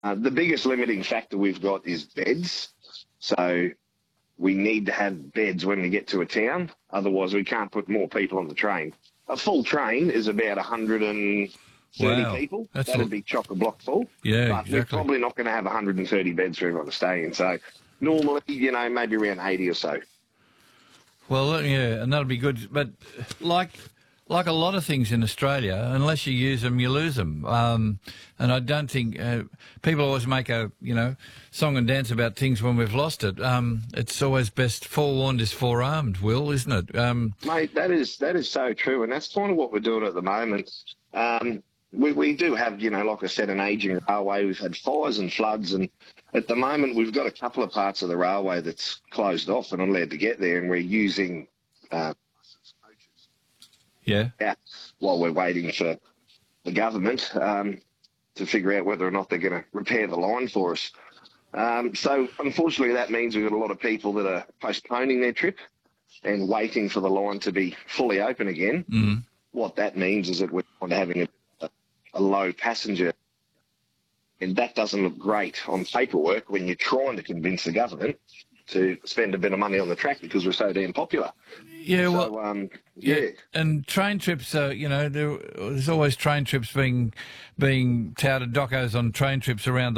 The biggest limiting factor we've got is beds. So we need to have beds when we get to a town. Otherwise, we can't put more people on the train. A full train is about 130 people. That'd be chock-a-block full. Yeah, but exactly. We're probably not going to have 130 beds for everyone to stay in. So normally, maybe around 80 or so. Well, yeah, and that'll be good. But like a lot of things in Australia, unless you use them, you lose them. And I don't think people always make a song and dance about things when we've lost it. It's always best forewarned is forearmed, Will, isn't it? Mate, that is so true, and that's kind of what we're doing at the moment. We do have, like I said, an ageing railway. We've had fires and floods, and at the moment we've got a couple of parts of the railway that's closed off and not allowed to get there, and we're using while we're waiting for the government to figure out whether or not they're going to repair the line for us. So unfortunately that means we've got a lot of people that are postponing their trip and waiting for the line to be fully open again. Mm. What that means is that we're having a low passenger, and that doesn't look great on paperwork when you're trying to convince the government to spend a bit of money on the track because we're so damn popular. Yeah, so, well, yeah. And train trips, there's always train trips being touted, docos on train trips around the